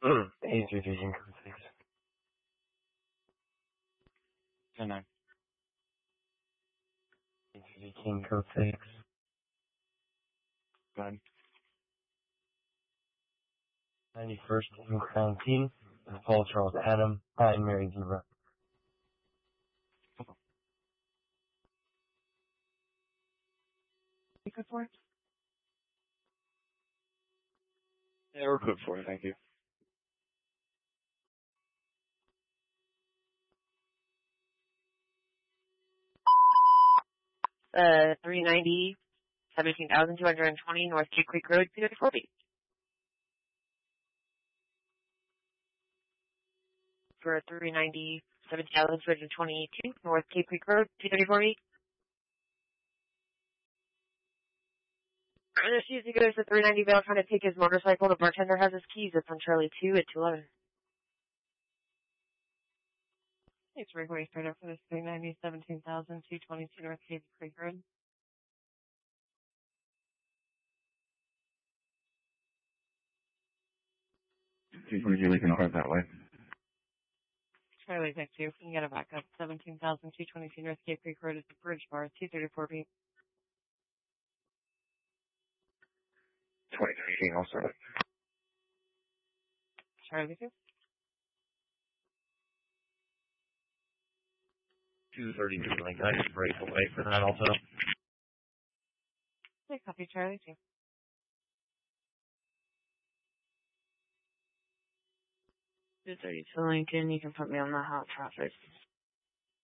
A3 King code 6. 10-9. A3 King code 6. Go ahead. 91st Team Crown Team. Paul Charles Adam. And Mary Zebra. You good for it? Yeah, we're good for it, thank you. $390, 17,220 North Cape Creek Road, 234B. For $390, 17,222 North Cape Creek Road, 234B. And as soon as he goes to 390 Vale trying to take his motorcycle, the bartender has his keys. It's on Charlie 2 at 211. Thanks for going straight up for this 390, 17,222 North Cape Creek Road. You're leaving hard that way. Charlie Tech 2, you can get it back up. 17,222 North Cape Creek Road is the Bridge Bar, 234B. 23 King, I'll start it. Charlie 2. 232 Link. I just break away for that also. Hey, copy Charlie 2. 232 Lincoln, you can put me on the hot traffic.